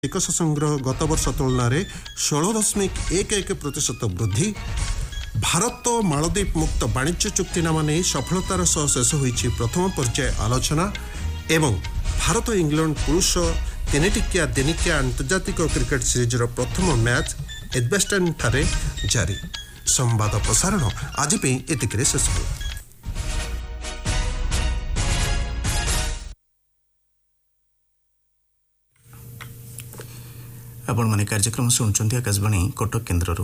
टिकस संग्रह गत वर्ष तुलन में 16.11% वृद्धि। भारत मालद्वीप मुक्त वाणिज्य चुक्तिनामा नहीं सफलतार सह शेष होईछि प्रथम पर्याय आलोचना। एवं भारत इंग्लैंड पुरुष तीनिटिकिया दिनिकिया आंतर्जातिक क्रिकेट सीरीजर प्रथम मैच एडबेस्टन ठारे जारी। संवाद प्रसारण आज एतिके शेष हो। आपण माने कार्यक्रम शुणुचंती आकाशवाणी कटक केन्द्ररू।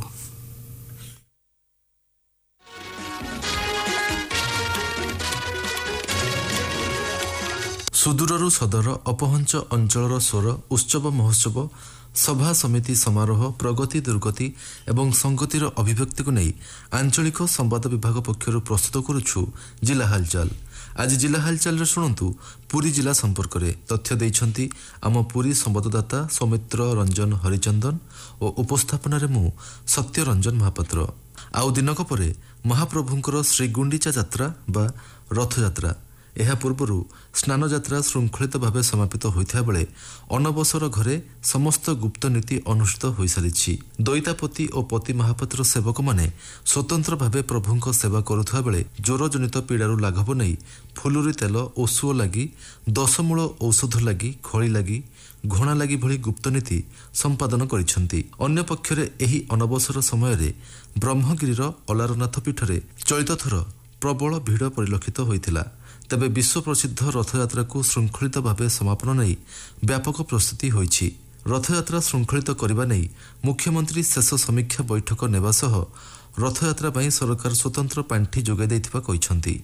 सुदूररू सदर अपहंच अंचलर स्वर उत्सव महोत्सव सभा समिति समारोह प्रगति दुर्गति एवं संगतिर अभिव्यक्ति को नहीं आंचलिक संवाद विभाग पक्षर प्रस्तुत करुछु जिला हालचाल। आज जिला हालचाल शुणु पुरी जिला संपर्क में तथ्य देइछंती आम पुरी संवाददाता सौमित्र रंजन हरिचंदन और उपस्थापन मु सत्य रंजन महापात्र। आउ दिनक परे महाप्रभुंकर श्रीगुंडीचा यात्रा बा रथ यात्रा यह पूर्व स्नान यात्रा श्रृंखलित भाव समापित होता बेले अनबसर घरे समस्त गुप्त नीति अनुष्ठित हो सारी। दैतापति और पति महापात्र सेवक माने स्वतंत्र भाव प्रभुंक सेवा करुवा बेले ज्वर जनित पीड़ारू लाघव नहीं फुलुरी तेल ओसुओ लगी 10 मूल औषध लगी खड़ी लगी घोणा लगी भली गुप्त नीति संपादन करिसेंती। अन्य पक्षरे एही अनबसर समय ब्रह्मगिरीर अलारनाथ पीठरे चलित थर प्रबल भिड़ परिलक्षित होइथिला। तेबे विश्व प्रसिद्ध रथयात्रा को श्रृंखलित भाव समापन नहीं व्यापक प्रस्तुति होइछि। रथयात्रा श्रृंखलित करबा नहीं मुख्यमंत्री शेष समीक्षा बैठक नेबा सह रथयात्रा पई सरकार स्वतंत्र पांठी जोगाई दैथिबा कहिसंती।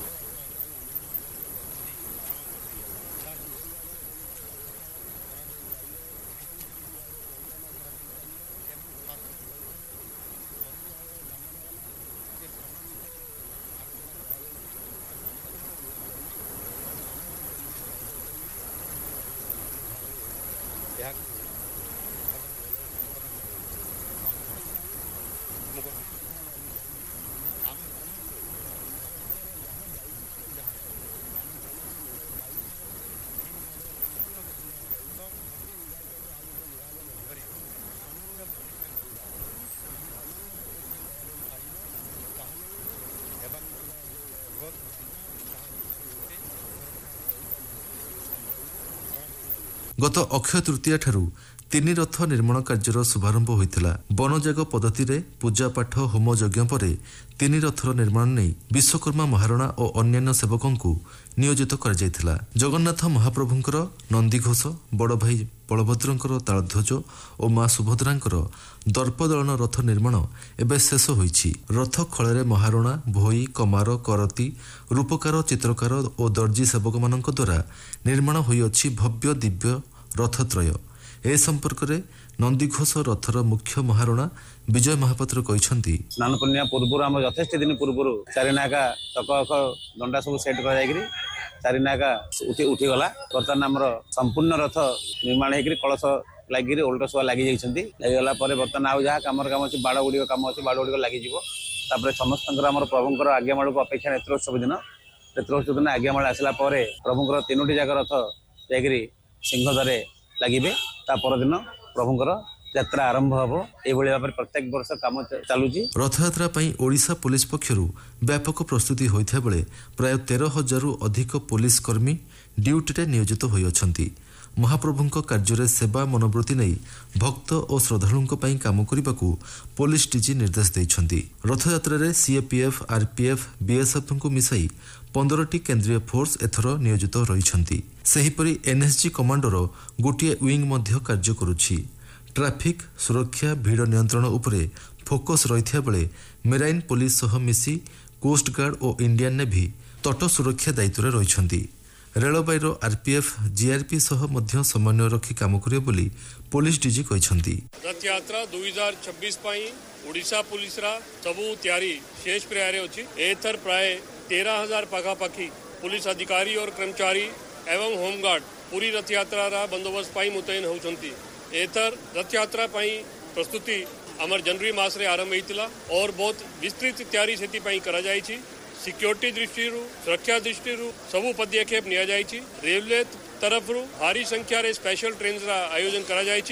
गत अक्षय तृतीया ठारू 3 रथ निर्माण कार्यर शुभारंभ होइथिला। वनजाग पद्धति रे पूजा पाठ होम यज्ञ पर 3 रथर निर्माण नहीं विश्वकर्मा महारणा और अन्यान्य सेवकों को नियोजित कर जाइथिला। जगन्नाथ महाप्रभुंकर नंदीघोष बड़ भाई बलभद्रंकर तालध्वज और मां सुभद्रांकर दर्पदलन रथ निर्माण एवं शेष होइछि। रथ खଳରେ महारणा भोई कमार करती रूपकार चित्रकार और दर्जी सेवक मानक द्वारा निर्माण होइछि भव्य दिव्य रथत्रय। ए संपर्क में नंदीघोष रथर मुख्य महारणा विजय महापात्र कहते स्नान पूर्णिमा पूर्व आम यथेष्ट दिन पूर्व चारिनाका चक दंडा सब सेट कर चारिनाका उठीगला। बर्तमान आम संपूर्ण रथ निर्माण हो कलश लगी ओल्ट सब लगी लगिगला बर्तमान आउ जहाँ कम अच्छे बाड़ गुड़िक कम अच्छे बाड़ गुड़िक लगी समस्त प्रभुंर आज्ञामाड़ को अपेक्षा नेत्रोत्सव दिन आज्ञामाड़ आसला प्रभुंर 3टी जाक रथ जा सिंहद्वारे लगे तापरदिन प्रभुंर यात्रा आरंभ हम ये प्रत्येक वर्ष काम चलुची। रथयात्रा पई ओडिशा पुलिस पक्षरु व्यापक प्रस्तुति होइथा बेले प्राय 13,000 अधिक पुलिस कर्मी ड्यूटी रे नियोजित होई अछंती। महाप्रभुंक कार्य सेवा मनोवृत्ति नहीं भक्त और श्रद्धालुंक पई काम करिबाकू पुलिस डीजी निर्देश दैछंती। रथयात्रा रे सीएपीएफ आरपीएफ बीएसएफ को मिसाई 15टी केंद्रीय फोर्स एथर नियोजित रहिछंती। सेहिपरि एनएसजी कमांडर गोटिए विंग मध्य कार्य करुछि। ट्रैफिक सुरक्षा भीड़ नियंत्रण उपरे फोकस रहिथिया बेले मेराइन पुलिस सह मिसी कोस्ट गार्ड और इंडियन नेवी तट सुरक्षा दायित्व रहिछंती। रेलबाईर आरपीएफ जीआरपी सह मध्य समन्वय रखी काम करियो बोली पुलिस डीजी कहछंती। रथ यात्रा 2026 पई ओडिशा पुलिस रा सबु तैयारी शेष प्रयारे अछि। एथर प्राय 13,000 पाखापाखी पुलिस अधिकारी और कर्मचारी एवं होमगार्ड पूरी रथ यात्रा रा बंदोबस्त पाई मुतयन होउछंती। एथर रथ यात्रा पाई प्रस्तुति अमर जनवरी मास रे आरंभ होइतिला और बहुत विस्तृत तैयारी सेति पाई करा जायछि। सिक्योरिटी दृष्टि सुरक्षा दृष्टि सबु पदक्षेप निया जायछि। रेलवे तरफ भारी संख्यार स्पेशल ट्रेन आयोजन करा